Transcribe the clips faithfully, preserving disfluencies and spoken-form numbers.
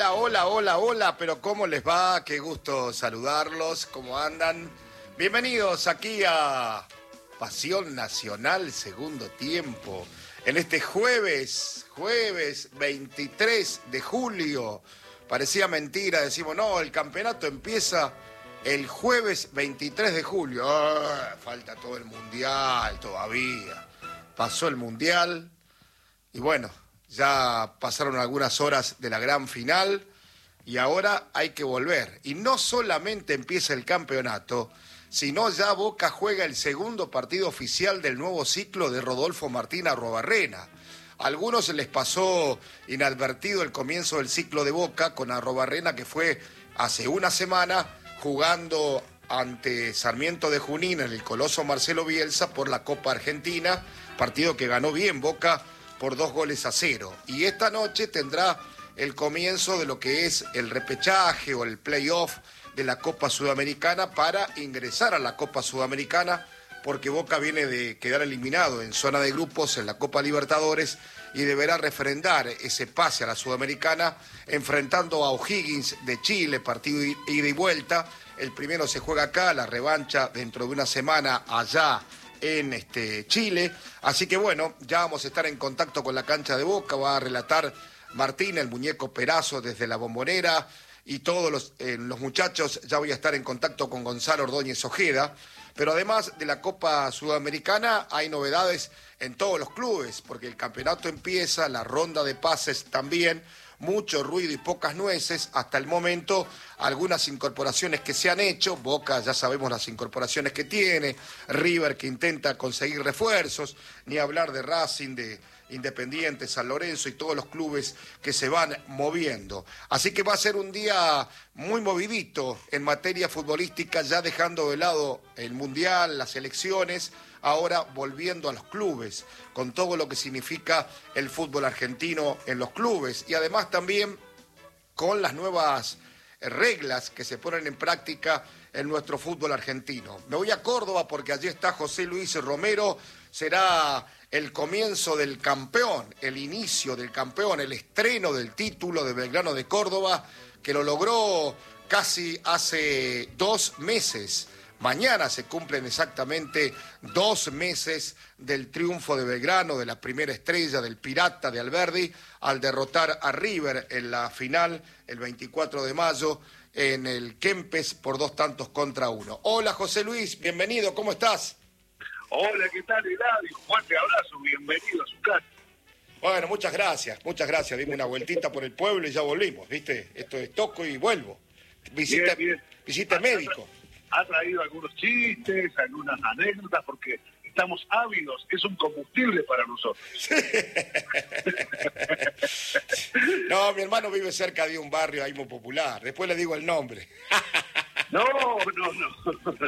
Hola, hola, hola, hola, pero ¿cómo les va? Qué gusto saludarlos, ¿cómo andan? Bienvenidos aquí a Pasión Nacional, segundo tiempo, en este jueves, jueves veintitrés de julio. Parecía mentira, decimos, no, el campeonato empieza el jueves veintitrés de julio. Ah, falta todo el mundial todavía. Pasó el mundial y bueno, ya pasaron algunas horas de la gran final y ahora hay que volver. Y no solamente empieza el campeonato, sino ya Boca juega el segundo partido oficial del nuevo ciclo de Rodolfo Martín Arrobarrena. A algunos les pasó inadvertido el comienzo del ciclo de Boca con Arrobarrena, que fue hace una semana jugando ante Sarmiento de Junín en el Coloso Marcelo Bielsa por la Copa Argentina, partido que ganó bien Boca por dos goles a cero. Y esta noche tendrá el comienzo de lo que es el repechaje o el playoff de la Copa Sudamericana para ingresar a la Copa Sudamericana, porque Boca viene de quedar eliminado en zona de grupos en la Copa Libertadores y deberá refrendar ese pase a la Sudamericana enfrentando a O'Higgins de Chile, partido ida y vuelta. El primero se juega acá, la revancha dentro de una semana allá en este, Chile. Así que bueno, ya vamos a estar en contacto con la cancha de Boca, va a relatar Martín, el muñeco Perazo desde la Bombonera, y todos los, eh, los muchachos. Ya voy a estar en contacto con Gonzalo Ordóñez Ojeda. Pero además de la Copa Sudamericana hay novedades en todos los clubes, porque el campeonato empieza, la ronda de pases también, mucho ruido y pocas nueces hasta el momento. Algunas incorporaciones que se han hecho, Boca ya sabemos las incorporaciones que tiene, River que intenta conseguir refuerzos, ni hablar de Racing, de Independiente, San Lorenzo y todos los clubes que se van moviendo. Así que va a ser un día muy movidito en materia futbolística, ya dejando de lado el Mundial, las elecciones, ahora volviendo a los clubes, con todo lo que significa el fútbol argentino en los clubes y además también con las nuevas reglas que se ponen en práctica en nuestro fútbol argentino. Me voy a Córdoba porque allí está José Luis Romero. Será el comienzo del campeón, el inicio del campeón, el estreno del título de Belgrano de Córdoba, que lo logró casi hace dos meses. Mañana se cumplen exactamente dos meses del triunfo de Belgrano, de la primera estrella del Pirata de Alberdi, al derrotar a River en la final el veinticuatro de mayo en el Kempes por dos tantos contra uno. Hola José Luis, bienvenido, ¿cómo estás? Hola, ¿qué tal, Eladio? Fuerte abrazo, bienvenido a su casa. Bueno, muchas gracias, muchas gracias. Dimos una vueltita por el pueblo y ya volvimos, ¿viste? Esto es toco y vuelvo. Visita, bien, bien. visita médico. Ha traído algunos chistes, algunas anécdotas, porque estamos ávidos, es un combustible para nosotros. Sí. No, mi hermano vive cerca de un barrio ahí muy popular, después le digo el nombre. No, no, no.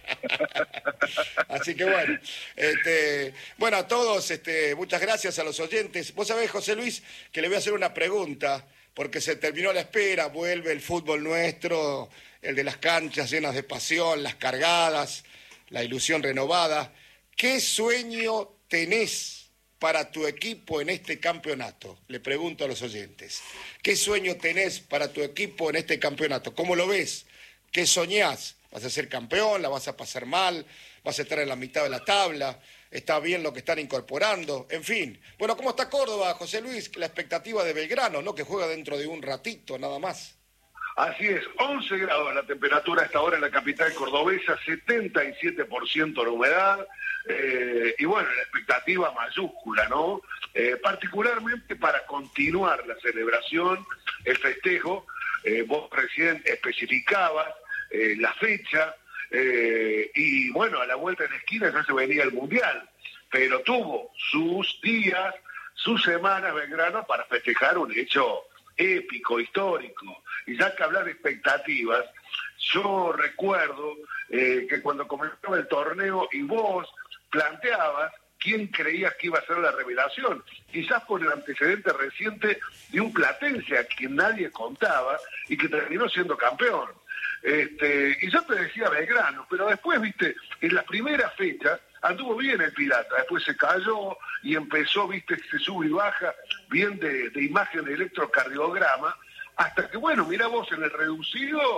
Así que bueno, este, bueno a todos, este, muchas gracias a los oyentes. Vos sabés, José Luis, que le voy a hacer una pregunta, porque se terminó la espera, vuelve el fútbol nuestro, el de las canchas llenas de pasión, las cargadas, la ilusión renovada. ¿Qué sueño tenés para tu equipo en este campeonato? Le pregunto a los oyentes. ¿Qué sueño tenés para tu equipo en este campeonato? ¿Cómo lo ves? ¿Qué soñás? ¿Vas a ser campeón? ¿La vas a pasar mal? ¿Vas a estar en la mitad de la tabla? ¿Está bien lo que están incorporando? En fin. Bueno, ¿cómo está Córdoba, José Luis? La expectativa de Belgrano, ¿no? Que juega dentro de un ratito, nada más. Así es, once grados la temperatura a esta hora en la capital cordobesa, setenta y siete por ciento la humedad, eh, y bueno, la expectativa mayúscula, ¿no? Eh, particularmente para continuar la celebración, el festejo, eh, vos recién especificabas eh, la fecha, eh, y bueno, a la vuelta de la esquina ya se venía el Mundial, pero tuvo sus días, sus semanas Belgrano para festejar un hecho épico, histórico. Y ya que hablar de expectativas, yo recuerdo eh, que cuando comenzó el torneo y vos planteabas quién creías que iba a ser la revelación, quizás por el antecedente reciente de un platense a quien nadie contaba y que terminó siendo campeón. Este, y yo te decía Belgrano, pero después, viste, en la primera fecha anduvo bien el Pirata, después se cayó y empezó, viste, se sube y baja, bien de, de imagen de electrocardiograma, hasta que, bueno, mirá vos, en el reducido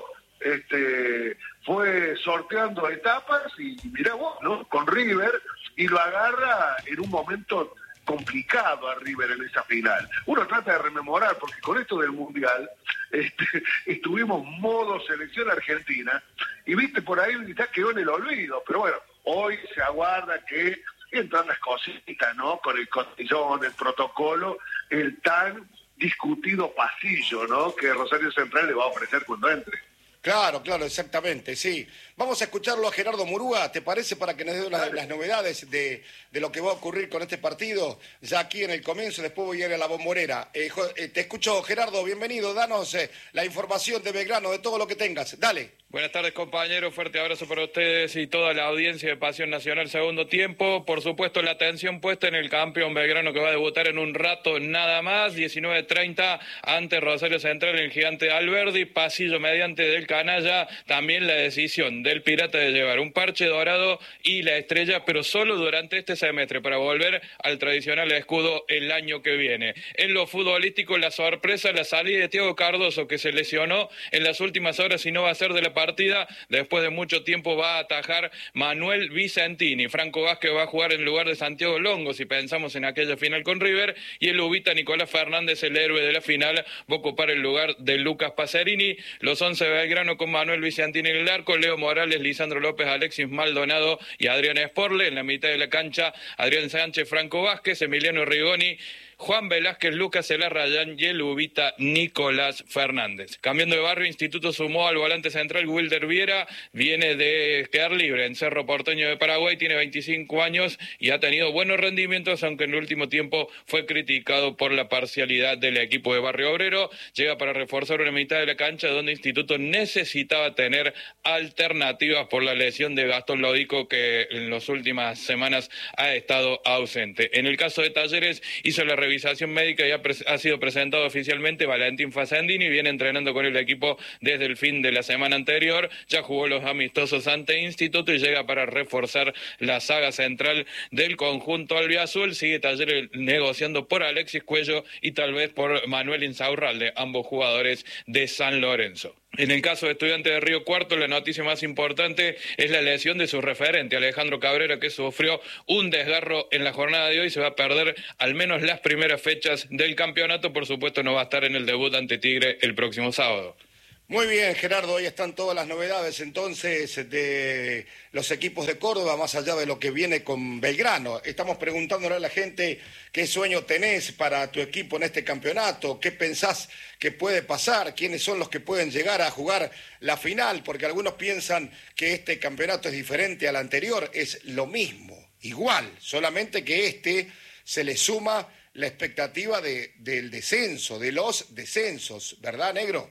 este, fue sorteando etapas y mirá vos, ¿no? Con River, y lo agarra en un momento complicado a River en esa final. Uno trata de rememorar, porque con esto del Mundial este, estuvimos modo selección argentina, y viste, por ahí ya quedó en el olvido, pero bueno, hoy se aguarda que entran las cositas, ¿no? Con el cotillón, el protocolo, el tan discutido pasillo, ¿no? Que Rosario Central le va a ofrecer cuando entre. Claro, claro, exactamente, sí. Vamos a escucharlo a Gerardo Murúa, ¿te parece? Para que nos dé una de las novedades de, de lo que va a ocurrir con este partido, ya aquí en el comienzo, después voy a ir a la Bombonera. Eh, eh, te escucho, Gerardo, bienvenido, danos eh, la información de Belgrano, de todo lo que tengas, dale. Buenas tardes, compañeros, fuerte abrazo para ustedes y toda la audiencia de Pasión Nacional segundo tiempo. Por supuesto, la atención puesta en el campeón Belgrano, que va a debutar en un rato nada más, diecinueve treinta ante Rosario Central en el Gigante Alberdi, pasillo mediante del canalla, también la decisión del Pirata de llevar un parche dorado y la estrella, pero solo durante este semestre, para volver al tradicional escudo el año que viene. En lo futbolístico, la sorpresa, la salida de Thiago Cardoso, que se lesionó en las últimas horas y no va a ser de la partida. Después de mucho tiempo va a atajar Manuel Vicentini. Franco Vázquez va a jugar en lugar de Santiago Longo, si pensamos en aquella final con River, y el ubita Nicolás Fernández, el héroe de la final, va a ocupar el lugar de Lucas Pacerini. Los once de Belgrano con Manuel Vicentini en el arco, Leo Morales, Lisandro López, Alexis Maldonado y Adrián Esporle. En la mitad de la cancha, Adrián Sánchez, Franco Vázquez, Emiliano Rigoni, Juan Velázquez, Lucas Elarrayán y el ubita Nicolás Fernández. Cambiando de barrio, Instituto sumó al volante central Wilder Viera, viene de quedar libre en Cerro Porteño de Paraguay, tiene veinticinco años y ha tenido buenos rendimientos, aunque en el último tiempo fue criticado por la parcialidad del equipo de Barrio Obrero. Llega para reforzar una mitad de la cancha donde Instituto necesitaba tener alternativas por la lesión de Gastón Lodico, que en las últimas semanas ha estado ausente. En el caso de Talleres, hizo la revisación médica y ha, ha sido presentado oficialmente Valentín Facendini, viene entrenando con el equipo desde el fin de la semana anterior, ya jugó los amistosos ante Instituto y llega para reforzar la saga central del conjunto albiazul. Sigue Talleres negociando por Alexis Cuello y tal vez por Manuel Insaurralde, ambos jugadores de San Lorenzo. En el caso de Estudiantes de Río Cuarto, la noticia más importante es la lesión de su referente, Alejandro Cabrera, que sufrió un desgarro en la jornada de hoy. Se va a perder al menos las primeras fechas del campeonato. Por supuesto, no va a estar en el debut ante Tigre el próximo sábado. Muy bien, Gerardo, ahí están todas las novedades entonces de los equipos de Córdoba, más allá de lo que viene con Belgrano. Estamos preguntándole a la gente qué sueño tenés para tu equipo en este campeonato, qué pensás que puede pasar, quiénes son los que pueden llegar a jugar la final, porque algunos piensan que este campeonato es diferente al anterior, es lo mismo, igual, solamente que este se le suma la expectativa de, del descenso, de los descensos, ¿verdad, Negro?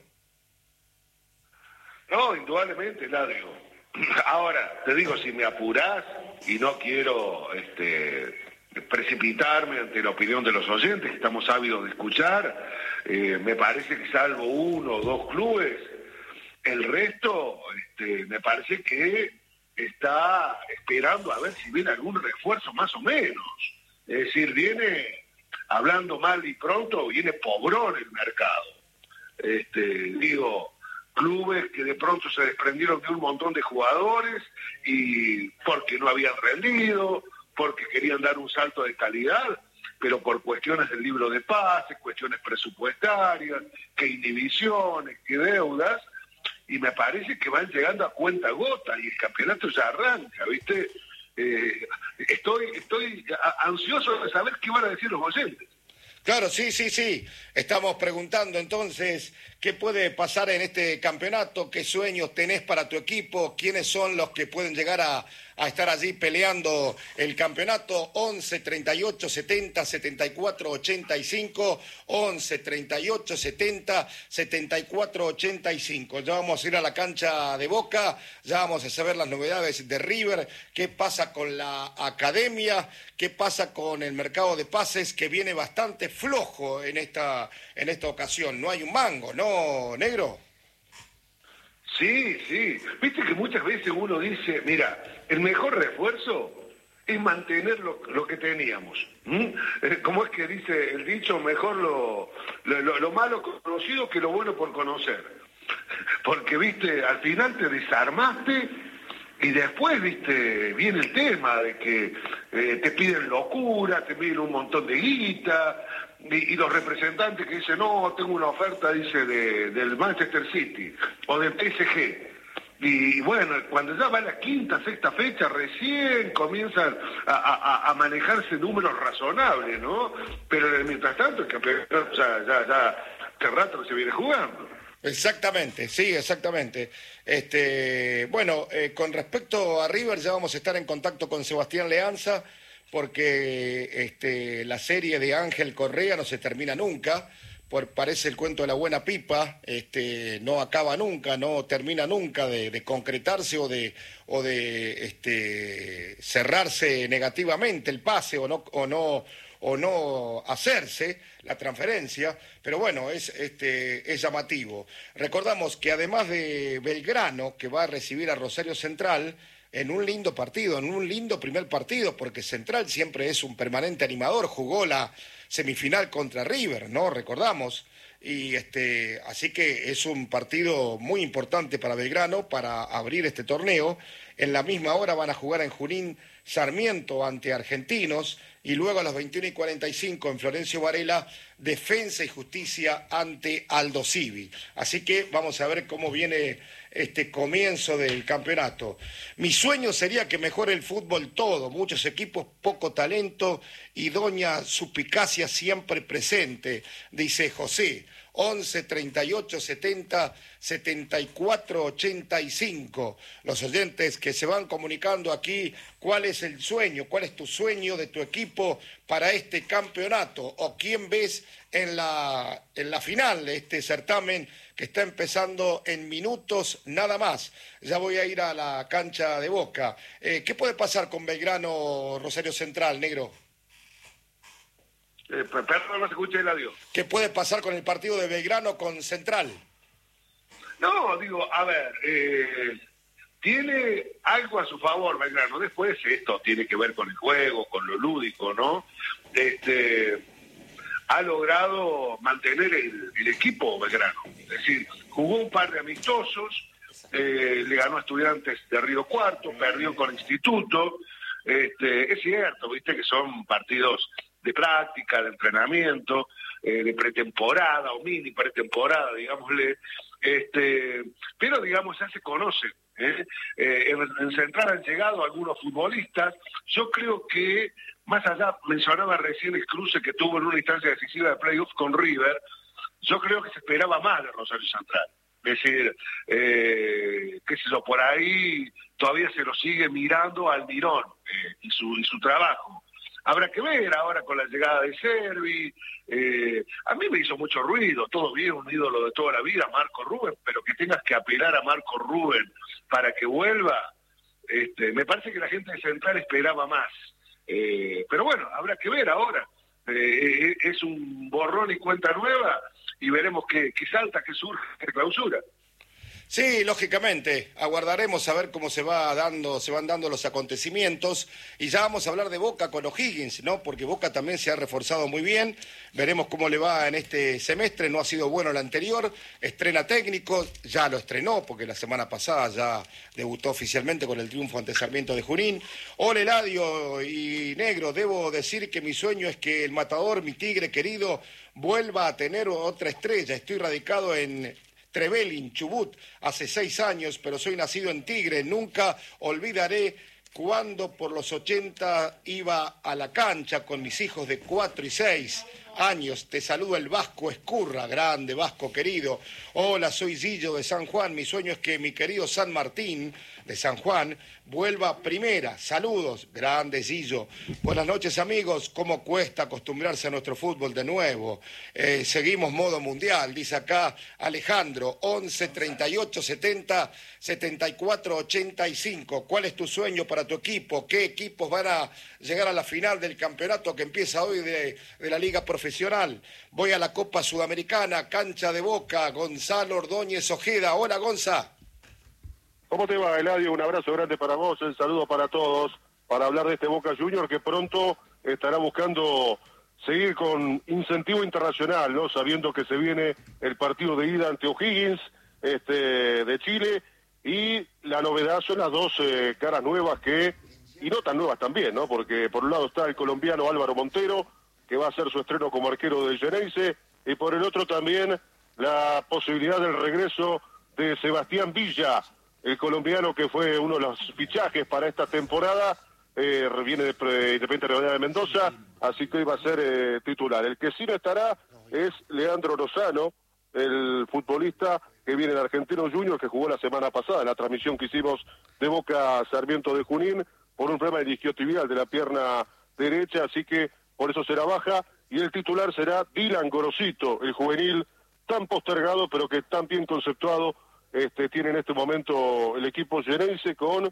No, indudablemente, Ladio. Ahora, te digo, si me apurás, y no quiero este, precipitarme ante la opinión de los oyentes, que estamos ávidos de escuchar, eh, me parece que salvo uno o dos clubes, el resto este, me parece que está esperando a ver si viene algún refuerzo más o menos. Es decir, viene, hablando mal y pronto, viene pobrón el mercado. Este, digo... clubes que de pronto se desprendieron de un montón de jugadores y porque no habían rendido, porque querían dar un salto de calidad, pero por cuestiones del libro de pases, cuestiones presupuestarias, que inhibiciones, que deudas, y me parece que van llegando a cuenta gota y el campeonato ya arranca, ¿viste? Eh, estoy, estoy ansioso de saber qué van a decir los oyentes. Claro, sí, sí, sí. Estamos preguntando entonces qué puede pasar en este campeonato, qué sueños tenés para tu equipo, quiénes son los que pueden llegar a, a estar allí peleando el campeonato. Once, treinta y ocho, setenta, setenta y cuatro, ochenta y cinco, once, treinta y ocho, setenta, setenta y cuatro, ochenta y cinco. Ya vamos a ir a la cancha de Boca, ya vamos a saber las novedades de River, qué pasa con la academia, qué pasa con el mercado de pases, que viene bastante flojo en esta, en esta ocasión. No hay un mango, ¿no, Negro? Sí, sí. Viste que muchas veces uno dice, mira, el mejor refuerzo es mantener lo, lo que teníamos. ¿Mm? ¿Cómo es que dice el dicho? Mejor lo, lo, lo malo conocido que lo bueno por conocer. Porque, viste, al final te desarmaste y después, viste, viene el tema de que eh, te piden locura, te piden un montón de guita, y, y los representantes que dicen, no, tengo una oferta, dice, de, del Manchester City o del P S G. Y bueno, cuando ya va la quinta, sexta fecha, recién comienzan a, a, a manejarse números razonables, ¿no? Pero mientras tanto, el campeonato ya, ya, ya, hace rato que se viene jugando. Exactamente, sí, exactamente. Este, bueno, eh, con respecto a River, ya vamos a estar en contacto con Sebastián Leanza, porque este, la serie de Ángel Correa no se termina nunca. Por, parece el cuento de la buena pipa, este, no acaba nunca, no termina nunca de, de concretarse o de, o de este, cerrarse negativamente el pase o no, o no, o no hacerse la transferencia, pero bueno, es, este, es llamativo. Recordamos que además de Belgrano, que va a recibir a Rosario Central, en un lindo partido, en un lindo primer partido, porque Central siempre es un permanente animador, jugó la semifinal contra River, ¿no? Recordamos, y este, así que es un partido muy importante para Belgrano para abrir este torneo. En la misma hora van a jugar en Junín Sarmiento ante Argentinos, y luego a las veintiuna y cuarenta y cinco en Florencio Varela, Defensa y Justicia ante Aldo Civi. Así que vamos a ver cómo viene este comienzo del campeonato. Mi sueño sería que mejore el fútbol todo, muchos equipos, poco talento y doña suspicacia siempre presente, dice José. once, treinta y ocho, setenta, setenta y cuatro, ochenta y cinco. Los oyentes que se van comunicando aquí, ¿cuál es el sueño? ¿Cuál es tu sueño de tu equipo para este campeonato? ¿O quién ves en la, en la final de este certamen que está empezando en minutos nada más? Ya voy a ir a la cancha de Boca. Eh, ¿Qué puede pasar con Belgrano, Rosario Central, negro? Eh, perdón, no se escucha el audio. ¿Qué puede pasar con el partido de Belgrano con Central? No, digo, a ver, eh, tiene algo a su favor Belgrano. Después esto tiene que ver con el juego, con lo lúdico, ¿no? Este, ha logrado mantener el, el equipo Belgrano. Es decir, jugó un par de amistosos, eh, le ganó a Estudiantes de Río Cuarto, perdió con Instituto. Este, es cierto, viste que son partidos de práctica, de entrenamiento, eh, de pretemporada o mini pretemporada, digámosle, este, pero digamos ya se conocen. ¿eh? Eh, en, en Central han llegado algunos futbolistas. Yo creo que, más allá, mencionaba recién el cruce que tuvo en una instancia decisiva de playoff con River, yo creo que se esperaba más de Rosario Central. Es decir, eh, qué sé yo, por ahí todavía se lo sigue mirando al Mirón eh, y, su, y su trabajo. Habrá que ver ahora con la llegada de Servi. Eh, a mí me hizo mucho ruido, todo bien, un ídolo de toda la vida, Marco Rubén, pero que tengas que apelar a Marco Rubén para que vuelva, este, me parece que la gente de Central esperaba más. Eh, pero bueno, habrá que ver ahora. Eh, es un borrón y cuenta nueva y veremos qué, qué salta, qué surge, qué clausura. Sí, lógicamente, aguardaremos a ver cómo se va dando, se van dando los acontecimientos, y ya vamos a hablar de Boca con O'Higgins, ¿no? Porque Boca también se ha reforzado muy bien, veremos cómo le va en este semestre, no ha sido bueno el anterior, estrena técnico, ya lo estrenó porque la semana pasada ya debutó oficialmente con el triunfo ante Sarmiento de Junín. Hola Eladio y Negro, debo decir que mi sueño es que el Matador, mi tigre querido, vuelva a tener otra estrella. Estoy radicado en Trevelin, Chubut, hace seis años, pero soy nacido en Tigre. Nunca olvidaré cuando por los ochenta iba a la cancha con mis hijos de cuatro y seis años. Te saludo el Vasco Escurra, grande Vasco querido. Hola, soy Gillo de San Juan. Mi sueño es que mi querido San Martín de San Juan vuelva a primera. Saludos, grande Gillo. Buenas noches, amigos. ¿Cómo cuesta acostumbrarse a nuestro fútbol de nuevo? Eh, seguimos modo mundial, dice acá Alejandro. once, treinta y ocho, setenta, setenta y cuatro, ochenta y cinco. ¿Cuál es tu sueño para tu equipo? ¿Qué equipos van a llegar a la final del campeonato que empieza hoy de, de la Liga Profesional? Voy a la Copa Sudamericana, cancha de Boca, Gonzalo Ordóñez Ojeda. Hola, Gonza. ¿Cómo te va, Eladio? Un abrazo grande para vos, el saludo para todos. para hablar de este Boca Junior que pronto estará buscando seguir con incentivo internacional, ¿no? Sabiendo que se viene el partido de ida ante O'Higgins este, de Chile, y la novedad son las dos eh, caras nuevas que, y no tan nuevas también, ¿no? Porque por un lado está el colombiano Álvaro Montero, que va a hacer su estreno como arquero del Geneise, y por el otro también la posibilidad del regreso de Sebastián Villa, el colombiano que fue uno de los fichajes para esta temporada, eh, viene de Independiente Rivadavia de Mendoza, así que hoy va a ser eh, titular. El que sí no estará es Leandro Lozano, el futbolista que viene de Argentino Juniors, que jugó la semana pasada en la transmisión que hicimos de Boca Sarmiento de Junín, por un problema de isquiotibial de la pierna derecha, así que por eso será baja, y el titular será Dylan Gorosito, el juvenil tan postergado, pero que tan bien conceptuado este, tiene en este momento el equipo Geneise, con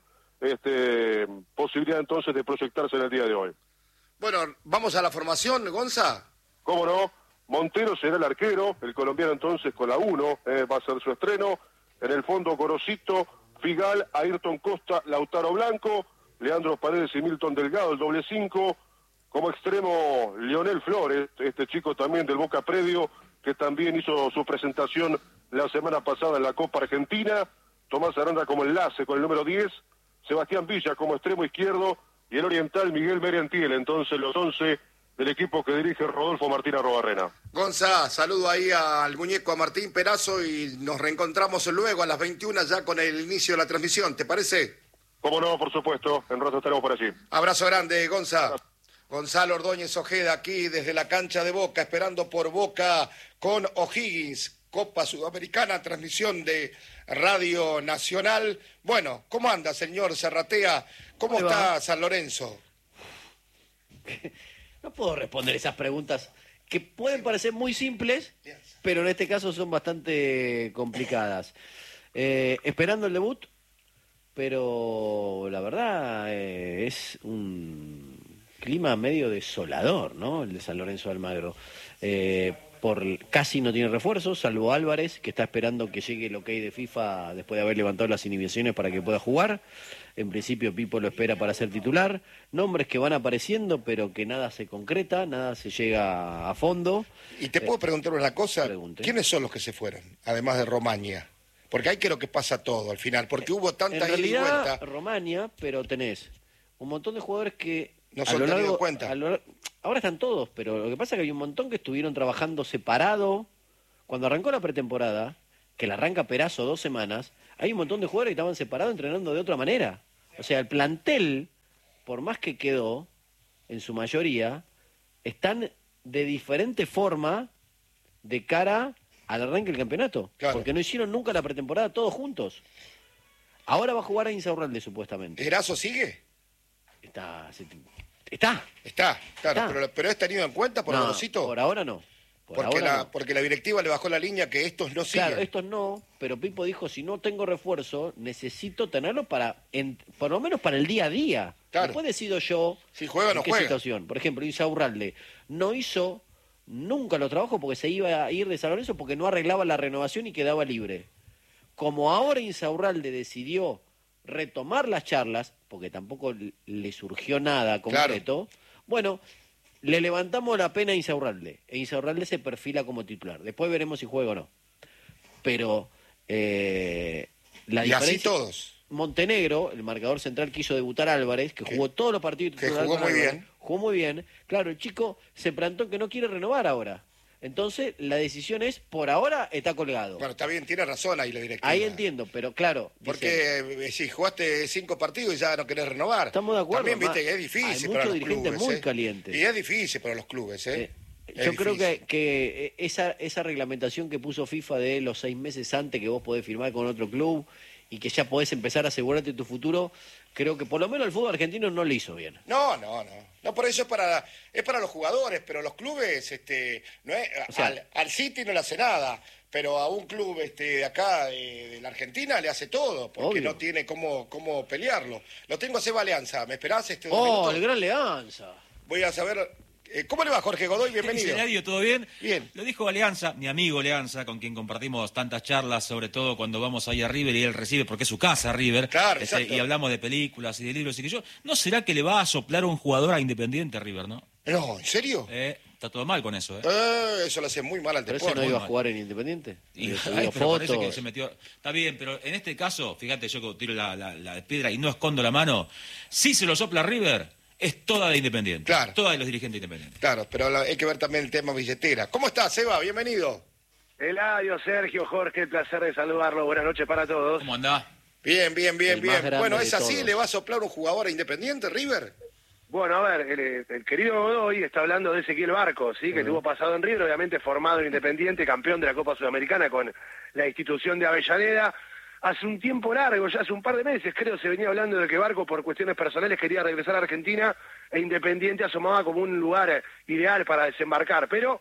este, posibilidad entonces de proyectarse en el día de hoy. Bueno, vamos a la formación, Gonza. ¿Cómo no? Montero será el arquero, el colombiano entonces con la uno, eh, va a ser su estreno. En el fondo, Gorosito, Figal, Ayrton Costa, Lautaro Blanco, Leandro Paredes y Milton Delgado, el doble cinco. Como extremo, Leonel Flores, este chico también del Boca Predio, que también hizo su presentación la semana pasada en la Copa Argentina. Tomás Aranda como enlace con el número diez. Sebastián Villa como extremo izquierdo. Y el oriental, Miguel Merentiel. Entonces, los once del equipo que dirige Rodolfo Martín Arrobarrena. Gonza, saludo ahí al muñeco, a Martín Perazo, y nos reencontramos luego a las veintiuna ya con el inicio de la transmisión. ¿Te parece? Cómo no, por supuesto. En rato estaremos por allí. Abrazo grande, Gonza. Gonzalo Ordóñez Ojeda aquí desde la cancha de Boca, esperando por Boca con O'Higgins, Copa Sudamericana, transmisión de Radio Nacional. Bueno, ¿cómo anda, señor Serratea? ¿Cómo está San Lorenzo? No puedo responder esas preguntas que pueden parecer muy simples, pero en este caso son bastante complicadas. Eh, esperando el debut, pero la verdad eh, es un clima medio desolador, ¿no? El de San Lorenzo de Almagro. Eh, por casi no tiene refuerzos, salvo Álvarez, que está esperando que llegue el ok de FIFA después de haber levantado las inhibiciones para que pueda jugar. En principio Pipo lo espera para ser titular. Nombres que van apareciendo, pero que nada se concreta, nada se llega a fondo. Y te puedo eh, preguntar una cosa, pregunte. ¿Quiénes son los que se fueron, además de Romaña? Porque ahí creo que pasa todo al final, porque hubo tanta En ida y realidad, vuelta. Romaña, pero tenés un montón de jugadores que No a son lo tenidos largo, en cuenta. a lo- ahora están todos, pero lo que pasa es que hay un montón que estuvieron trabajando separado. Cuando arrancó la pretemporada, que la arranca Perazo dos semanas, hay un montón de jugadores que estaban separados entrenando de otra manera. O sea, el plantel, por más que quedó, en su mayoría, están de diferente forma de cara al arranque del campeonato. Claro. Porque no hicieron nunca la pretemporada todos juntos. Ahora va a jugar a Insaurralde, supuestamente. ¿Erazo sigue? Está, se- está. Está, claro, Está. Pero, pero es tenido en cuenta por No, Gorosito. por ahora no. Por Porque ahora la, no. porque la directiva le bajó la línea que estos no siguen. Claro, estos no, pero Pipo dijo, si no tengo refuerzo, necesito tenerlo para, en, por lo menos para el día a día. Claro. Después decido yo Si juega o en no qué juega. situación. Por ejemplo, Insaurralde no hizo nunca los trabajos porque se iba a ir de San Lorenzo porque no arreglaba la renovación y quedaba libre. Como ahora Insaurralde decidió retomar las charlas, porque tampoco le surgió nada concreto, bueno, le levantamos la pena a Insaurralde. E Insaurralde se perfila como titular. Después veremos si juega o no. Pero eh, la Y así diferencia... todos. Montenegro, el marcador central, quiso debutar a Álvarez, que jugó todos los partidos. que titular jugó con muy Álvarez. bien. Jugó muy bien. Claro, el chico se plantó que no quiere renovar ahora. Entonces, la decisión es, por ahora, está colgado. Bueno, está bien, tiene razón ahí la directiva. Ahí entiendo, pero claro. dicen, Porque eh, si jugaste cinco partidos y ya no querés renovar. Estamos de acuerdo, También viste ma- que es difícil hay para muchos los dirigentes clubes. muy ¿eh? calientes. Y es difícil para los clubes, ¿eh? Eh, Es yo creo difícil. que, que esa, esa reglamentación que puso FIFA de los seis meses antes que vos podés firmar con otro club y que ya podés empezar a asegurarte tu futuro, creo que por lo menos el fútbol argentino no le hizo bien. No, no, no. No, por eso es para, es para los jugadores, pero los clubes, este, no es, O sea, al, al City no le hace nada, pero a un club este, de acá, de, de la Argentina, le hace todo, porque Obvio. no tiene cómo, cómo pelearlo. Lo tengo a Seba Alianza, ¿me esperás este dos ¡Oh, minutos? el gran Leanza! Voy a saber Eh, ¿Cómo le va, Jorge Godoy? Bienvenido. ¿Qué dice, Eladio? ¿Todo bien? Bien. Lo dijo Alianza, mi amigo Alianza, con quien compartimos tantas charlas, sobre todo cuando vamos ahí a River y él recibe, porque es su casa River. Claro, este, exacto. Y hablamos de películas y de libros y que yo. ¿No será que le va a soplar un jugador a Independiente River, no? No, ¿en serio? Eh, está todo mal con eso, ¿eh? Eh, eso le hace muy mal al ¿Pero ese deporte. no iba a mal. jugar en Independiente? Y, Eh, ay, subió pero parece fotos. que se metió. Está bien, pero en este caso, fíjate, yo tiro la, la, la piedra y no escondo la mano. Si se lo sopla River, es toda de Independiente. Claro. Toda de los dirigentes independientes. Claro, pero la- hay que ver también el tema billetera. ¿Cómo estás, Seba? Bienvenido. Eladio, Sergio, Jorge, el placer de saludarlo. Buenas noches para todos. ¿Cómo andás? Bien, bien, bien, El más bien. grande Bueno, de ¿es así? todos. ¿Le va a soplar un jugador a Independiente, River? Bueno, a ver, el, el querido Godoy está hablando de Ezequiel Barco, ¿sí? Que tuvo pasado en River, obviamente formado en Independiente, campeón de la Copa Sudamericana con la institución de Avellaneda. Hace un tiempo largo, ya hace un par de meses, creo, se venía hablando de que Barco, por cuestiones personales, quería regresar a Argentina e Independiente asomaba como un lugar ideal para desembarcar. Pero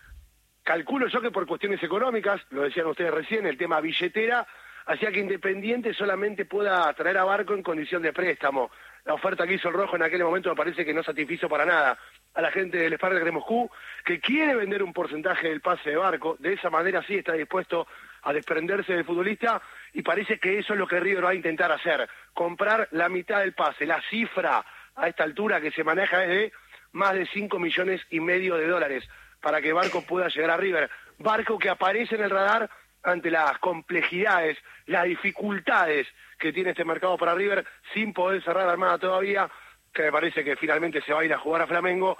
calculo yo que por cuestiones económicas, lo decían ustedes recién, el tema billetera, hacía que Independiente solamente pueda traer a Barco en condición de préstamo. La oferta que hizo el Rojo en aquel momento me parece que no satisfizo para nada a la gente del Spartak de Moscú, que quiere vender un porcentaje del pase de Barco. De esa manera sí está dispuesto a desprenderse del futbolista y parece que eso es lo que River va a intentar hacer, comprar la mitad del pase. La cifra a esta altura que se maneja es de más de cinco millones y medio de dólares para que Barco pueda llegar a River. Barco que aparece en el radar ante las complejidades, las dificultades que tiene este mercado para River, sin poder cerrar Armada todavía, que me parece que finalmente se va a ir a jugar a Flamengo,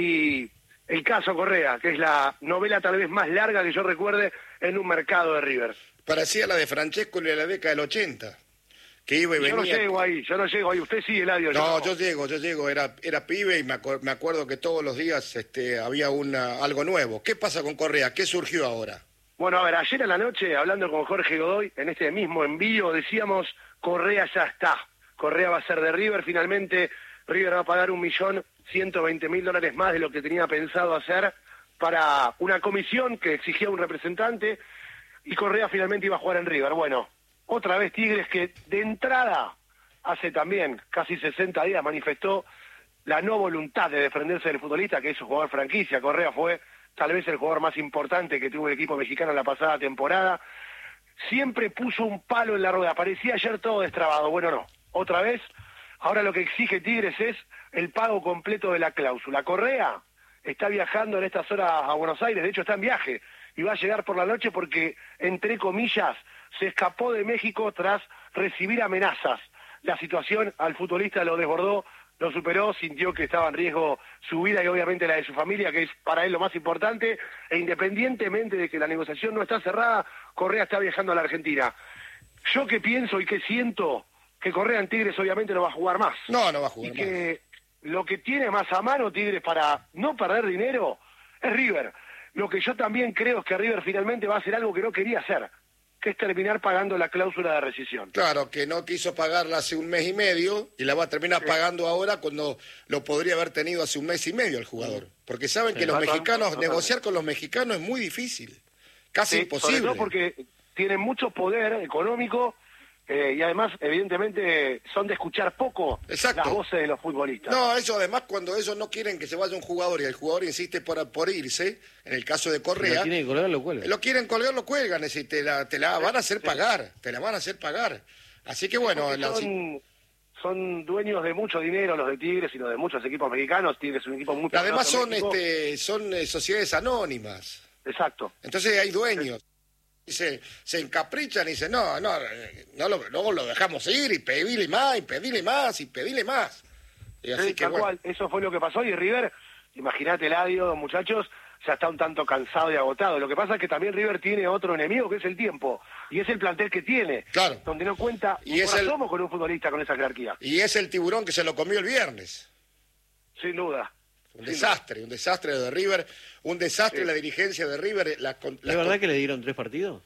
y el caso Correa, que es la novela tal vez más larga que yo recuerde en un mercado de River. Parecía la de Francesco de la década del ochenta, que iba y Yo no venía. llego ahí, yo no llego ahí, usted sí, Eladio. No, yo yo llego, yo llego, era, era pibe y me, acu- me acuerdo que todos los días este, había una, algo nuevo. ¿Qué pasa con Correa? ¿Qué surgió ahora? Bueno, a ver, ayer en la noche, hablando con Jorge Godoy, en este mismo envío, decíamos, Correa ya está. Correa va a ser de River, finalmente River va a pagar un millón ciento veinte mil dólares más de lo que tenía pensado hacer para una comisión que exigía un representante, y Correa finalmente iba a jugar en River. Bueno, otra vez Tigres, que de entrada, hace también casi sesenta días, manifestó la no voluntad de defenderse del futbolista, que es su jugador franquicia. Correa fue tal vez el jugador más importante que tuvo el equipo mexicano en la pasada temporada. Siempre puso un palo en la rueda, parecía ayer todo destrabado. Bueno, no, otra vez, ahora lo que exige Tigres es el pago completo de la cláusula. Correa está viajando en estas horas a Buenos Aires, de hecho está en viaje, y va a llegar por la noche porque, entre comillas, se escapó de México tras recibir amenazas. La situación al futbolista lo desbordó, lo superó, sintió que estaba en riesgo su vida y obviamente la de su familia, que es para él lo más importante, e independientemente de que la negociación no está cerrada, Correa está viajando a la Argentina. Yo que pienso y que siento que Correa en Tigres obviamente no va a jugar más. No, no va a jugar Y más. que lo que tiene más a mano Tigres para no perder dinero es River. Lo que yo también creo es que River finalmente va a hacer algo que no quería hacer, que es terminar pagando la cláusula de rescisión. Claro, que no quiso pagarla hace un mes y medio y la va a terminar pagando ahora cuando lo podría haber tenido hace un mes y medio el jugador. Porque saben que los Total- mexicanos, totalmente. negociar con los mexicanos es muy difícil, casi Sí, imposible. Sobre todo porque tienen mucho poder económico eh, y además, evidentemente, son de escuchar poco Exacto. las voces de los futbolistas. No, eso además cuando ellos no quieren que se vaya un jugador y el jugador insiste por, por irse, en el caso de Si Correa, lo tiene que colgar, lo cuelga. lo quieren colgar, lo cuelgan, es decir, te la, te la van a hacer pagar, te la van a hacer pagar. Así que bueno, Porque la- son, son dueños de mucho dinero los de Tigres y los de muchos equipos mexicanos. Tigres es un equipo muy además poderoso en son México. este son eh, sociedades anónimas. Exacto. Entonces hay dueños. Y se, se encaprichan y dicen, no, no, eh, no lo, luego lo dejamos ir y pedile más, y pedile más, y pedile más. Y así Sí, que tal bueno. cual, eso fue lo que pasó. Y River, imagínate, Eladio, muchachos, ya está un tanto cansado y agotado. Lo que pasa es que también River tiene otro enemigo, que es el tiempo. Y es el plantel que tiene. Claro. Donde no cuenta Y ni es por el- asomo con un futbolista con esa jerarquía. Y es el tiburón que se lo comió el viernes. Sin duda. Un desastre, un desastre de River, un desastre Sí. la dirigencia de River. La, con- la ¿Es verdad con- que le dieron tres partidos?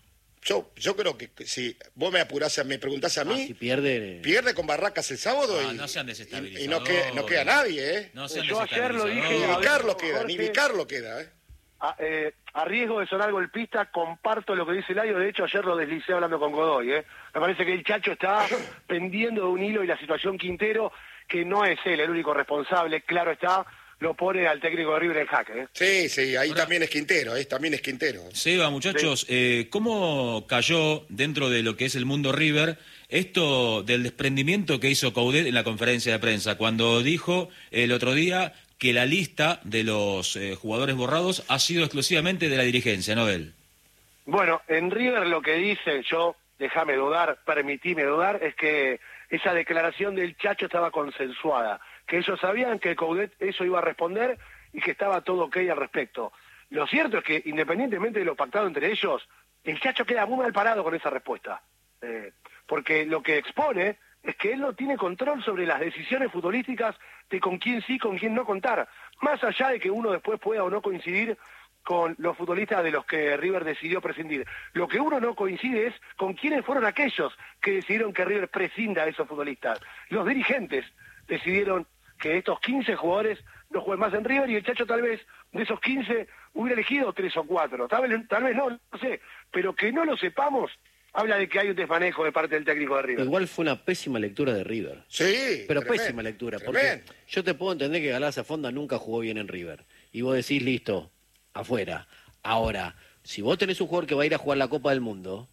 yo, yo creo que que si vos me apurás, a- me preguntás a Ah, mí, si pierde... pierde con Barracas el sábado No, y, no sean y- y desestabilizadores. no, queda, no queda nadie, ¿eh? No sean Yo ayer lo dije, Ni a ver, Vicarlo queda, ni Jorge. Vicarlo queda, ¿eh? A, eh, a riesgo de sonar golpista, comparto lo que dice Eladio. De hecho, ayer lo deslicé hablando con Godoy. ¿eh? Me parece que el Chacho está pendiendo de un hilo y la situación Quintero, que no es él el único responsable, claro está. lo pone al técnico de River en jaque. ¿eh? Sí, sí, ahí Ahora, también es Quintero, ¿eh? También es Quintero. Seba, muchachos, eh, ¿cómo cayó dentro de lo que es el mundo River esto del desprendimiento que hizo Coudet en la conferencia de prensa, cuando dijo el otro día que la lista de los eh, jugadores borrados ha sido exclusivamente de la dirigencia, no de él? Bueno, en River lo que dicen, yo, déjame dudar, permitime dudar, es que esa declaración del Chacho estaba consensuada, que ellos sabían que Coudet eso iba a responder y que estaba todo ok al respecto. Lo cierto es que, independientemente de lo pactado entre ellos, el Chacho queda muy mal parado con esa respuesta. Eh, porque lo que expone es que él no tiene control sobre las decisiones futbolísticas de con quién sí, con quién no contar. Más allá de que uno después pueda o no coincidir con los futbolistas de los que River decidió prescindir. Lo que uno no coincide es con quiénes fueron aquellos que decidieron que River prescinda de esos futbolistas. Los dirigentes decidieron que estos quince jugadores no jueguen más en River y el Chacho tal vez de esos quince hubiera elegido tres o cuatro. Tal vez, tal vez no, no sé. Pero que no lo sepamos habla de que hay un desmanejo de parte del técnico de River. Igual fue una pésima lectura de River. Sí. Pero tremendo, pésima lectura, tremendo. porque yo te puedo entender que Galaza Fonda nunca jugó bien en River. Y vos decís, listo, afuera. Ahora, si vos tenés un jugador que va a ir a jugar la Copa del Mundo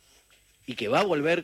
y que va a volver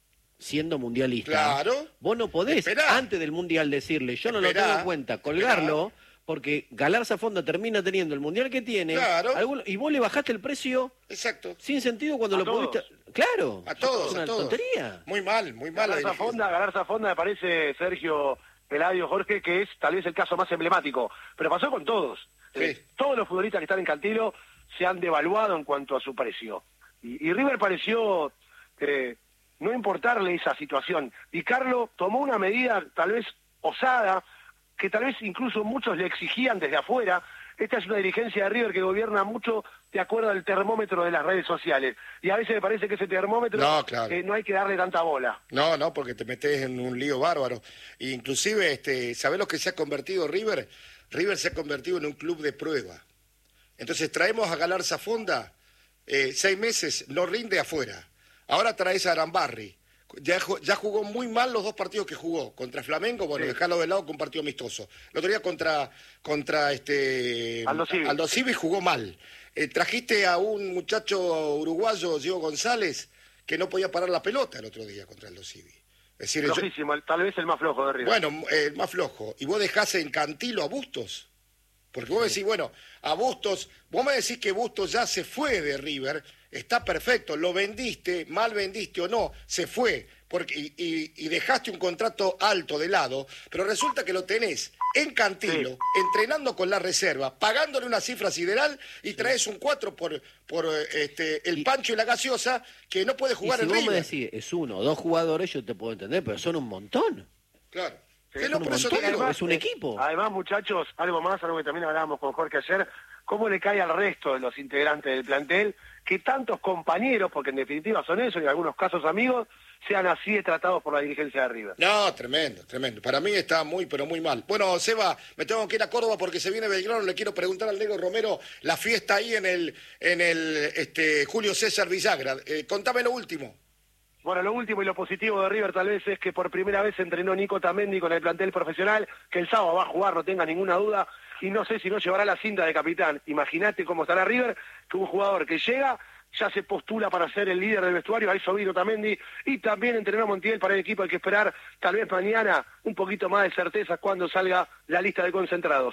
siendo mundialista, claro, vos no podés esperá. antes del mundial decirle, yo no Esperá. lo tengo en cuenta, colgarlo, Esperá. porque Galarza Fonda termina teniendo el mundial que tiene, Claro. alguno- y vos le bajaste el precio Exacto. sin sentido cuando A lo todos. pudiste... Claro, A todos, es una a todos. tontería. Muy mal, muy mal. la Galarza dirigencia. Fonda, Galarza Fonda me parece, Sergio, Eladio, Jorge, que es tal vez el caso más emblemático, pero pasó con todos. Sí. Eh, todos los futbolistas que están en Cantilo se han devaluado en cuanto a su precio. Y, y River pareció eh, no importarle esa situación. Y Carlo tomó una medida tal vez osada, que tal vez incluso muchos le exigían desde afuera. Esta es una dirigencia de River que gobierna mucho de acuerdo al termómetro de las redes sociales. Y a veces me parece que ese termómetro No, claro. eh, no hay que darle tanta bola. No, no, porque te metes en un lío bárbaro. E inclusive, este, ¿sabés lo que se ha convertido River? River se ha convertido en un club de prueba. Entonces traemos a Galarza Fonda, eh, seis meses, no rinde afuera. Ahora traes a Arambarri. Ya, ju- ya jugó muy mal los dos partidos que jugó. Contra Flamengo, bueno, Sí. dejarlo de lado con un partido amistoso. El otro día contra, contra este Aldo Civi. Aldo Civi jugó mal. Eh, trajiste a un muchacho uruguayo, Diego González, que no podía parar la pelota el otro día contra Aldo Civi. Es decir, yo- Flojísimo, el- tal vez el más flojo de River. bueno, eh, el más flojo. ¿Y vos dejás en Cantilo a Bustos? Porque vos decís, bueno, a Bustos, vos me decís que Bustos ya se fue de River, está perfecto, lo vendiste, mal vendiste o no, se fue, porque y, y- y dejaste un contrato alto de lado, pero resulta que lo tenés en Cantilo, Sí. entrenando con la reserva, pagándole una cifra sideral y traes un cuatro por, por eh, este, el Y- Pancho y la gaseosa que no puede Y jugar si en vos River. me decís, es uno o dos jugadores, yo te puedo entender, pero son un montón. Claro. Sí, Que no, son por un eso te montón, digo. es un eh, equipo. Además, muchachos, algo más, algo que también hablábamos con Jorge ayer, cómo le cae al resto de los integrantes del plantel que tantos compañeros, porque en definitiva son eso, y en algunos casos amigos, sean así de tratados por la dirigencia de River. No, tremendo, tremendo. Para mí está muy, pero muy mal. Bueno, Seba, me tengo que ir a Córdoba porque se viene Belgrano. Le quiero preguntar al Negro Romero la fiesta ahí en el, en el este, Julio César Villagra. Eh, contame lo último. Bueno, lo último y lo positivo de River tal vez es que por primera vez entrenó Nico Tamendi con el plantel profesional, que el sábado va a jugar, no tenga ninguna duda, y no sé si no llevará la cinta de capitán. Imagínate cómo estará River, que un jugador que llega ya se postula para ser el líder del vestuario, a eso vino Tamendi, y también entrenó Montiel para el equipo. Hay que esperar tal vez mañana un poquito más de certeza cuando salga la lista de concentrados.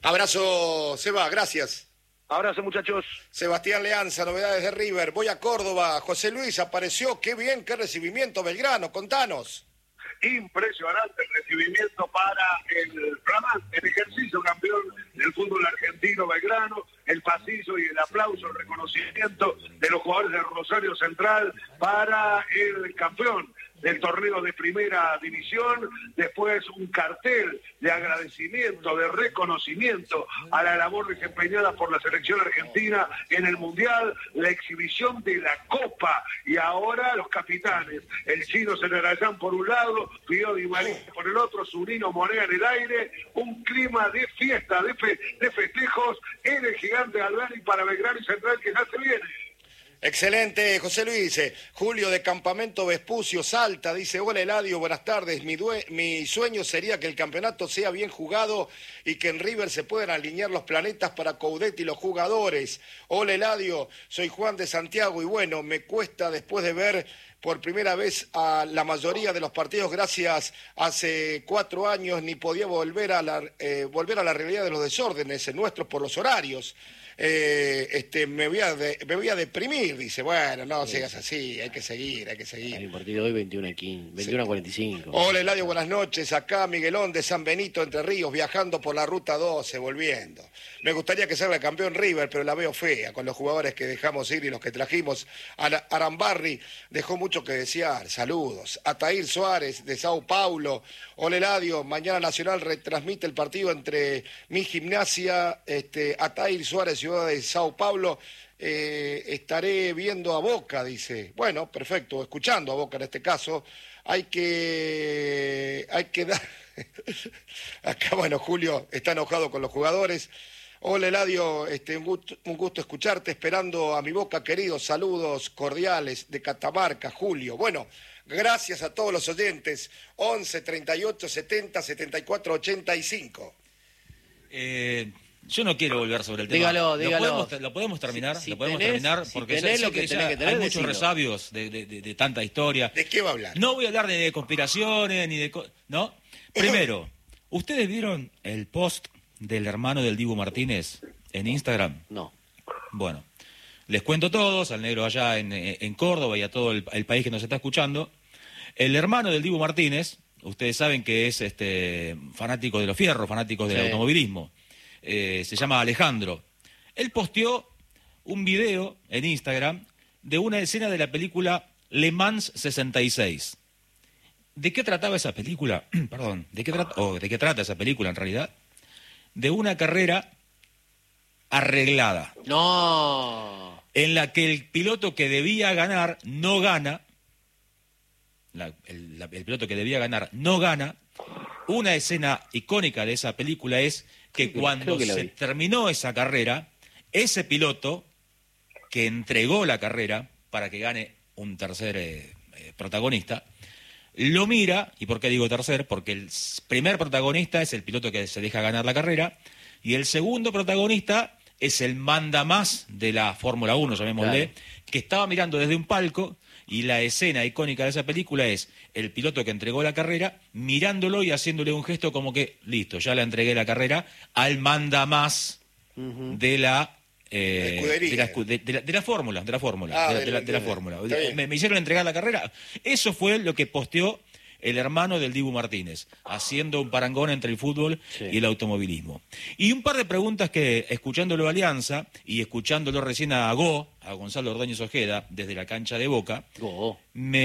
Abrazo, Seba, gracias. Abrazo, muchachos. Sebastián Leanza, novedades de River. Voy a Córdoba. José Luis apareció. Qué bien, qué recibimiento, Belgrano. Contanos. Impresionante el recibimiento para el flamante, el ejercicio campeón del fútbol argentino Belgrano, el pasillo y el aplauso, el reconocimiento de los jugadores del Rosario Central para el campeón del torneo de primera división, después un cartel de agradecimiento, de reconocimiento a la labor desempeñada por la selección argentina en el Mundial, la exhibición de la Copa y ahora los capitanes, el chino Celarayán por un lado, Pío Di María por el otro, Zunino Monea en el aire, un clima de fiesta, de, fe, de festejos en el gigante Alberdi para Belgrano y Central que ya se viene. Excelente, José Luis dice, Julio de Campamento Vespucio, Salta, dice, hola Eladio, buenas tardes, mi, due- mi sueño sería que el campeonato sea bien jugado y que en River se puedan alinear los planetas para Coudet y los jugadores. Hola Eladio, soy Juan de Santiago y bueno, me cuesta después de ver por primera vez a la mayoría de los partidos, gracias hace cuatro años, ni podía volver a la, eh, volver a la realidad de los desórdenes nuestros por los horarios. Eh, este, me voy, a de, me voy a deprimir, dice, bueno, no Sí, sigas sí. así, hay que seguir, hay que seguir. Hay un partido hoy veintiuno a quince, veintiuno a cuarenta y cinco. Hola Eladio, buenas noches, acá Miguelón de San Benito, Entre Ríos, viajando por la ruta doce, volviendo. Me gustaría que salga campeón River, pero la veo fea, con los jugadores que dejamos ir y los que trajimos. Ara- Arambarri dejó mucho que desear, saludos. Ataír Suárez de Sao Paulo, hola Eladio, mañana Nacional retransmite el partido entre mi Gimnasia, este, Ataír Suárez, ciudad de Sao Paulo. Eh, estaré viendo a Boca, dice. Bueno, perfecto, escuchando a Boca en este caso. Hay que, hay que dar... Acá, bueno, Julio está enojado con los jugadores. Hola Eladio, este, un, gusto, un gusto escucharte, esperando a mi Boca querido, saludos cordiales de Catamarca, Julio. Bueno, gracias a todos los oyentes, once, treinta y ocho, setenta, setenta y cuatro, ochenta y cinco. Eh, yo no quiero volver sobre el tema. Dígalo, dígalo. ¿Lo podemos, lo podemos terminar? Si- si ¿Lo podemos tenés- terminar? si Porque tenés sé lo que que tenés ya que tener, hay muchos decilo. resabios de, de- de- de tanta historia. ¿De qué va a hablar? No voy a hablar ni de conspiraciones, ni de... co- ¿No? Primero, ¿ustedes vieron el post del hermano del Dibu Martínez en Instagram? No. Bueno, les cuento a todos, al negro allá en, en Córdoba y a todo el, el país que nos está escuchando. El hermano del Dibu Martínez, ustedes saben que es este fanático de los fierros, fanático del Sí. automovilismo. Eh, se llama Alejandro. Él posteó un video en Instagram de una escena de la película Le Mans sesenta y seis. ¿De qué trataba esa película? Perdón, ¿de qué, trata, o ¿de qué trata esa película en realidad? De una carrera arreglada, No. en la que el piloto que debía ganar no gana, la- el, la- el piloto que debía ganar no gana. Una escena icónica de esa película es que Creo que- cuando creo que la se vi. terminó esa carrera, ese piloto que entregó la carrera para que gane un tercer eh, eh, protagonista, lo mira, ¿y por qué digo tercer? Porque el s- primer protagonista es el piloto que se deja ganar la carrera, y el segundo protagonista es el mandamás de la Fórmula uno, llamémosle, Claro. que estaba mirando desde un palco, y la escena icónica de esa película es el piloto que entregó la carrera, mirándolo y haciéndole un gesto como que, listo, ya le entregué la carrera al mandamás Ujú. de la... eh, La escudería. de la, escu- de- de la- de la fórmula, de la fórmula, Ah, de, la- de de la- la, de la de- fórmula. está bien. Me, me hicieron entregar la carrera. Eso fue lo que posteó el hermano del Dibu Martínez, haciendo un parangón entre el fútbol Sí. y el automovilismo. Y un par de preguntas que, escuchándolo a Alianza y escuchándolo recién a Go, a Gonzalo Ordóñez Ojeda, desde la cancha de Boca, Go.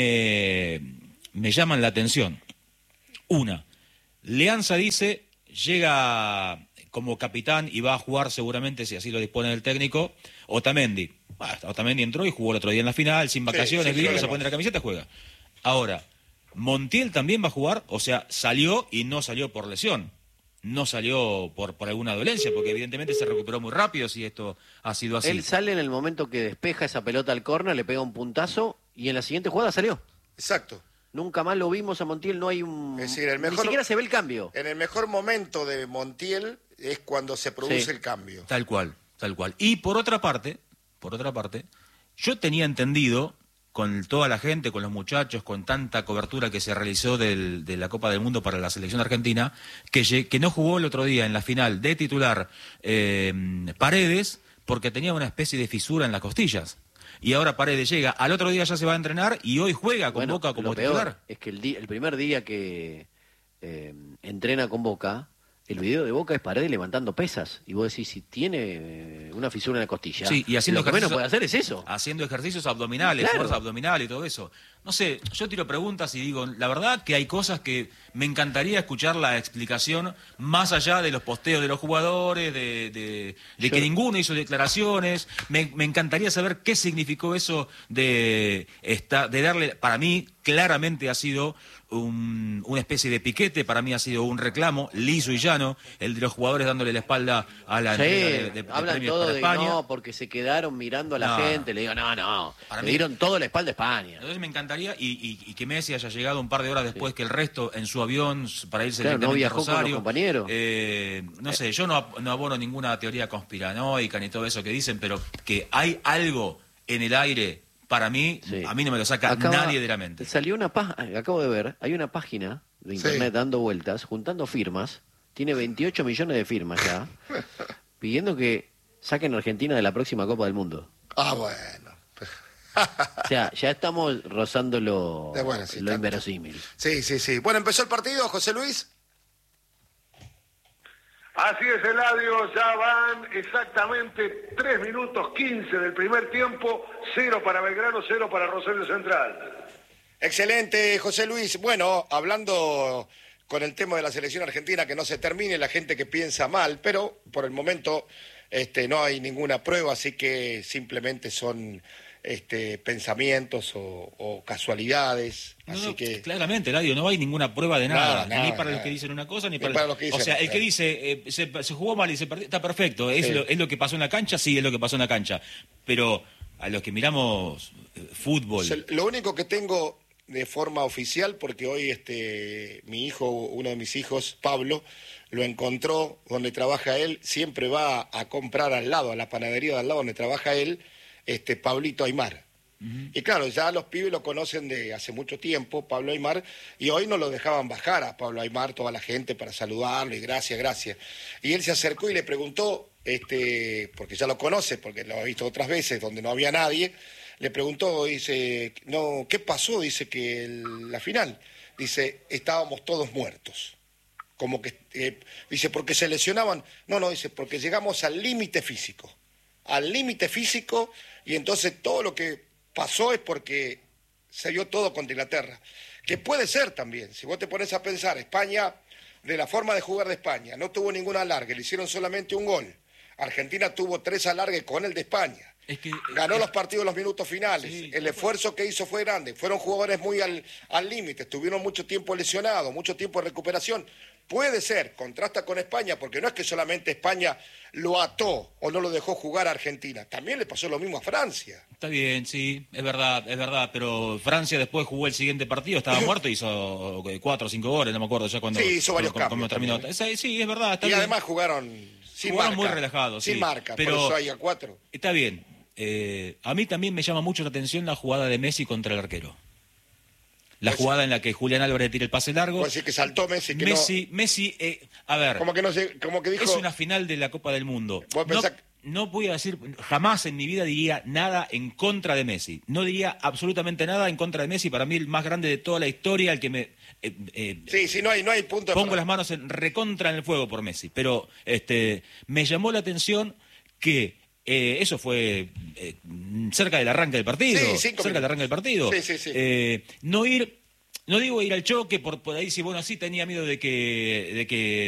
me, me llaman la atención. Una, Leanza dice, llega como capitán y va a jugar seguramente, si así lo dispone el técnico, Otamendi. Bah, Otamendi entró y jugó el otro día en la final, sin vacaciones, sin libre, se problemas. pone la camiseta, juega. Ahora, Montiel también va a jugar, o sea, salió y no salió por lesión. No salió por, por alguna dolencia, porque evidentemente se recuperó muy rápido si esto ha sido así. Él sale en el momento que despeja esa pelota al córner, le pega un puntazo y en la siguiente jugada salió. Exacto. Nunca más lo vimos a Montiel, no hay un... Es decir, el Ni mejor- siquiera se ve el cambio. En el mejor momento de Montiel es cuando se produce Sí. el cambio. Tal cual, tal cual. Y por otra parte, por otra parte, yo tenía entendido, con toda la gente, con los muchachos, con tanta cobertura que se realizó del- de la Copa del Mundo para la selección argentina, que, lle- que no jugó el otro día en la final de titular eh, Paredes, porque tenía una especie de fisura en las costillas. Y ahora Paredes llega, al otro día ya se va a entrenar y hoy juega con Bueno, Boca como lo peor titular. es que el, di- el primer día que eh, entrena con Boca, el video de Boca es Paredes levantando pesas. Y vos decís, si tiene eh, una fisura en la costilla, Sí, y haciendo lo que menos ejercicio- puede hacer es eso. Haciendo ejercicios abdominales, Claro. fuerza abdominal y todo eso. no sé, yo tiro preguntas y digo, la verdad que hay cosas que me encantaría escuchar la explicación más allá de los posteos de los jugadores, de, de, de Yo... que ninguno hizo declaraciones. Me, me encantaría saber qué significó eso de, esta, de darle, para mí, claramente ha sido un, una especie de piquete, para mí ha sido un reclamo liso y llano, el de los jugadores dándole la espalda a la sí, entrega de, de, de hablan premios todo para de España. no, porque se quedaron mirando a la No. gente, le digo, no, no, Para le mí- dieron todo la espalda a España. Entonces me encantaría y, y, y que Messi haya llegado un par de horas después que el resto en su avión para irse Claro, no directamente a viajó con los Rosario. compañeros. Eh, no sé, yo no, ap- no abono ninguna teoría conspiranoica ni todo eso que dicen, pero que hay algo en el aire, para mí, Sí. a mí no me lo saca Acaba- nadie de la mente. Salió una página, acabo de ver, hay una página de internet Sí. dando vueltas, juntando firmas, tiene veintiocho millones de firmas ya, pidiendo que saquen a Argentina de la próxima Copa del Mundo. Ah, bueno. O sea, ya estamos rozando lo, De bueno, sí, lo tanto. inverosímil. Sí, sí, sí. Bueno, empezó el partido, José Luis. Así es, Eladio, ya van exactamente tres minutos quince del primer tiempo, cero para Belgrano, cero para Rosario Central. Excelente, José Luis. Bueno, hablando con el tema de la selección argentina, que no se termine, la gente que piensa mal, pero por el momento este, no hay ninguna prueba, así que simplemente son este, pensamientos o, o casualidades. No, así no, que claramente, Eladio, no hay ninguna prueba de Nada, nada, nada, ni para nada. los que dicen una cosa, ni, Ni para, para los que dicen O sea, el otra. que dice, eh, se, se jugó mal y se perdió, está perfecto, es, Sí. lo, es lo que pasó en la cancha, sí, es lo que pasó en la cancha. Pero a los que miramos eh, fútbol... o sea, lo único que tengo de forma oficial, porque hoy este mi hijo, uno de mis hijos, Pablo, lo encontró donde trabaja él, siempre va a comprar al lado, a la panadería de al lado donde trabaja él, este Pablito Aymar. Uh-huh. Y claro, ya los pibes lo conocen de hace mucho tiempo, Pablo Aymar, y hoy no lo dejaban bajar a Pablo Aymar, toda la gente para saludarlo y gracias, gracias. Y él se acercó y le preguntó, este, porque ya lo conoce, porque lo ha visto otras veces donde no había nadie, le preguntó, dice, no, ¿qué pasó? Dice que el, la final, dice, estábamos todos muertos. Como que, eh, dice, porque se lesionaban. No, no, dice, porque llegamos al límite físico. Al límite físico, y entonces todo lo que pasó es porque se dio todo contra Inglaterra. Que puede ser también, si vos te pones a pensar, España, de la forma de jugar de España, no tuvo ningún alargue, le hicieron solamente un gol. Argentina tuvo tres alargues con el de España. Es que, ganó es... los partidos en los minutos finales. Sí, el esfuerzo que hizo fue grande. Fueron jugadores muy al al límite. Estuvieron mucho tiempo lesionados, mucho tiempo de recuperación. Puede ser, contrasta con España, porque no es que solamente España lo ató o no lo dejó jugar a Argentina. También le pasó lo mismo a Francia. Está bien, sí, es verdad, es verdad. Pero Francia después jugó el siguiente partido, estaba muerto, hizo cuatro o cinco goles, no me acuerdo ya cuando... Sí, hizo varios cuando, cambios cuando terminó. también. Sí, es verdad. Está Y bien. además jugaron sin Jugaron marca. muy relajados, Sin sí. marca, Pero por eso hay a cuatro. Está bien. Eh, a mí también me llama mucho la atención la jugada de Messi contra el arquero. La Pues, jugada en la que Julián Álvarez tira el pase largo. Puede decir que saltó Messi, que Messi, Messi, eh, a ver, no... Como que, no sé, como que dijo... es una final de la Copa del Mundo. Vos No, pensás- no voy a decir, jamás en mi vida diría nada en contra de Messi. No diría absolutamente nada en contra de Messi. Para mí el más grande de toda la historia, el que me... eh, eh, Sí, sí, no hay, no hay punto de... pongo las manos en recontra en el fuego por Messi, pero este me llamó la atención que eh, eso fue eh, cerca del arranque del partido, Sí, cinco cerca minutos. del arranque del partido. Sí, sí, sí. Eh, no ir, no digo ir al choque, por, por ahí si bueno, sí tenía miedo de que, de que